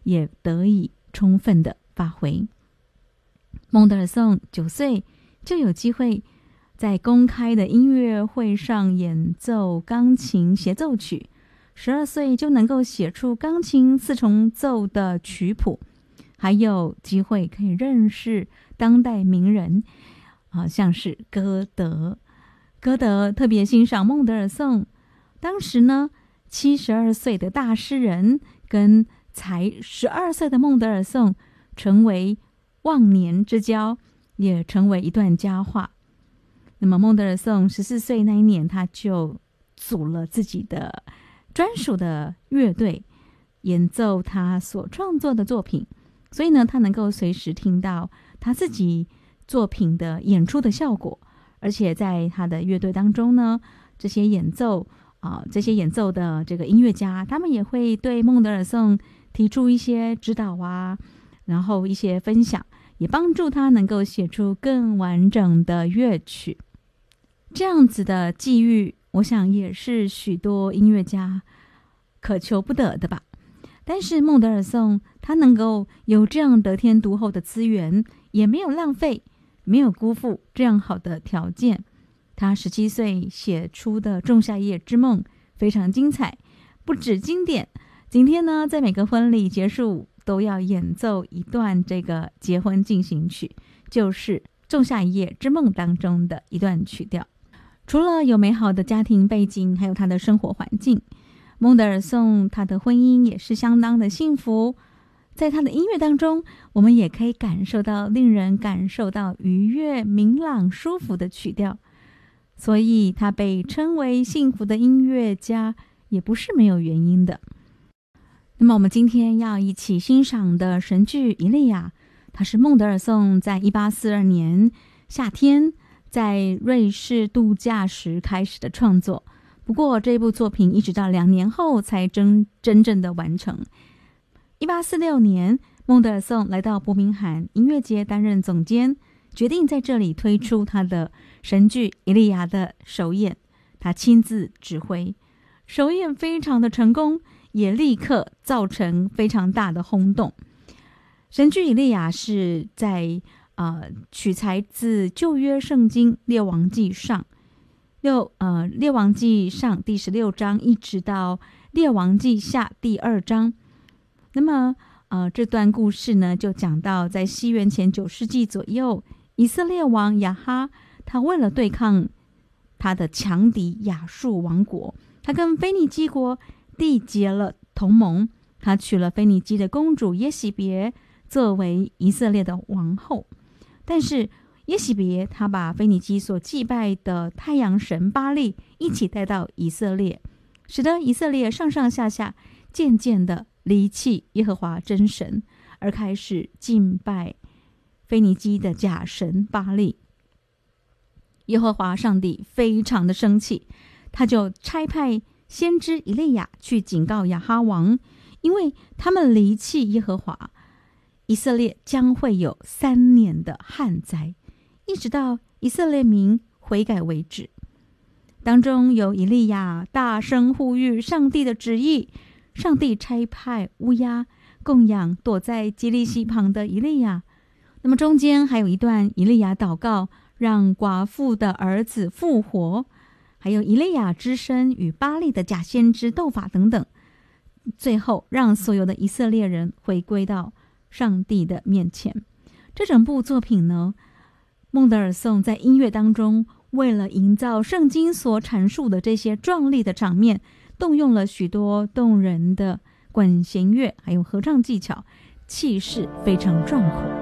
也得以充分的发挥。孟德尔颂9岁就有机会在公开的音乐会上演奏钢琴协奏曲，12岁就能够写出钢琴4重奏的曲谱，还有机会可以认识当代名人像是歌德。歌德特别欣赏孟德尔颂，当时呢72岁的大诗人跟才12岁的孟德尔颂成为忘年之交，也成为一段佳话。那么孟德尔颂14岁那一年，他就组了自己的专属的乐队，演奏他所创作的作品，所以呢他能够随时听到他自己作品的演出的效果。而且在他的乐队当中呢，这些演奏的这个音乐家，他们也会对孟德尔颂提出一些指导然后一些分享，也帮助他能够写出更完整的乐曲。这样子的际遇，我想也是许多音乐家渴求不得的吧。但是孟德尔颂他能够有这样得天独厚的资源，也没有浪费，没有辜负这样好的条件。他17岁写出的《仲夏夜之梦》非常精彩，不止经典。今天呢，在每个婚礼结束都要演奏一段这个结婚进行曲，就是《仲夏夜之梦》当中的一段曲调。除了有美好的家庭背景，还有他的生活环境，孟德尔颂他的婚姻也是相当的幸福。在他的音乐当中，我们也可以令人感受到愉悦、明朗、舒服的曲调，所以他被称为幸福的音乐家也不是没有原因的。那么我们今天要一起欣赏的神剧《以利亚》，它是孟德尔颂在1842年夏天在瑞士度假时开始的创作，不过这部作品一直到2年后才真正的完成。1846年，孟德尔颂来到伯明翰音乐节担任总监，决定在这里推出他的神剧《以利亚》的首演，他亲自指挥，首演非常的成功，也立刻造成非常大的轰动。神剧《以利亚》是在取材自旧约圣经列王纪上列王纪上第16章一直到列王纪下第2章。那么这段故事呢，就讲到在西元前9世纪左右，以色列王亚哈他为了对抗他的强敌亚述王国，他跟腓尼基国缔结了同盟，他娶了腓尼基的公主耶洗别作为以色列的王后。但是耶洗别他把腓尼基所祭拜的太阳神巴力一起带到以色列，使得以色列上上下下渐渐的离弃耶和华真神，而开始敬拜腓尼基的假神巴力。耶和华上帝非常的生气，他就差派先知以利亚去警告亚哈王，因为他们离弃耶和华，以色列将会有3年的旱灾，一直到以色列民悔改为止。当中有以利亚大声呼吁上帝的旨意，上帝差派乌鸦供养躲在基利溪旁的以利亚。那么中间还有一段以利亚祷告让寡妇的儿子复活，还有以利亚之身与巴力的假先知斗法等等，最后让所有的以色列人回归到上帝的面前。这整部作品呢，孟德尔颂在音乐当中为了营造圣经所阐述的这些壮丽的场面，动用了许多动人的管弦乐还有合唱技巧，气势非常壮阔。